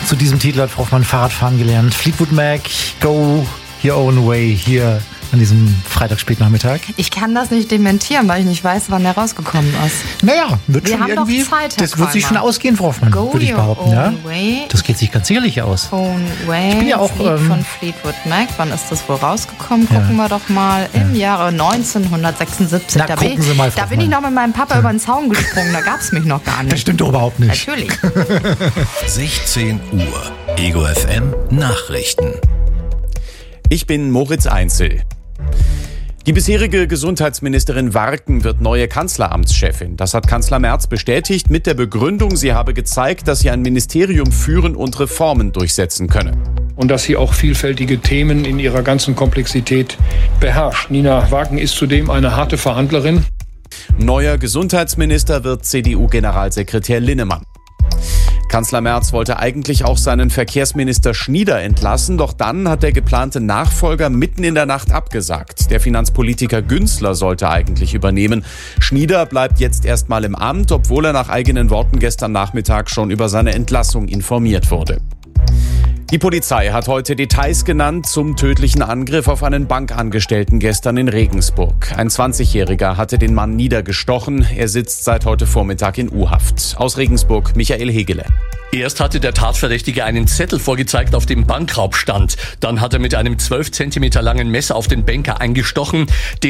Zu diesem Titel hat Frau Hoffmann Fahrradfahren gelernt. Fleetwood Mac, Go Your Own Way, hier an diesem Freitagsspätnachmittag. Ich kann das nicht dementieren, weil ich nicht weiß, wann der rausgekommen ist. Naja, wird Wir schon haben irgendwie. doch Zeit, Herr Das wird sich Kräumer. schon ausgehen, Frau Hoffmann, Go würde ich Your behaupten. Own Ja? Way. Das geht sich ganz sicherlich aus. Own Way. Ich bin ja auch, Lied von Fleetwood Mac. Wann ist das wohl rausgekommen? Gucken wir doch mal. Im Jahre 1976. Na, gucken Sie mal, Frau da bin ich Hoffmann. noch mit meinem Papa über den Zaun gesprungen. Da gab es mich noch gar nicht. Das stimmt doch überhaupt nicht. Natürlich. 16 Uhr. Ego FM Nachrichten. Ich bin Moritz Einzel. Die bisherige Gesundheitsministerin Warken wird neue Kanzleramtschefin. Das hat Kanzler Merz bestätigt mit der Begründung, sie habe gezeigt, dass sie ein Ministerium führen und Reformen durchsetzen könne. Und dass sie auch vielfältige Themen in ihrer ganzen Komplexität beherrscht. Nina Warken ist zudem eine harte Verhandlerin. Neuer Gesundheitsminister wird CDU-Generalsekretär Linnemann. Kanzler Merz wollte eigentlich auch seinen Verkehrsminister Schnieder entlassen, doch dann hat der geplante Nachfolger mitten in der Nacht abgesagt. Der Finanzpolitiker Günzler sollte eigentlich übernehmen. Schnieder bleibt jetzt erstmal im Amt, obwohl er nach eigenen Worten gestern Nachmittag schon über seine Entlassung informiert wurde. Die Polizei hat heute Details genannt zum tödlichen Angriff auf einen Bankangestellten gestern in Regensburg. Ein 20-Jähriger hatte den Mann niedergestochen. Er sitzt seit heute Vormittag in U-Haft. Aus Regensburg, Michael Hegele. Erst hatte der Tatverdächtige einen Zettel vorgezeigt, auf dem Bankraub stand. Dann hat er mit einem 12 Zentimeter langen Messer auf den Banker eingestochen.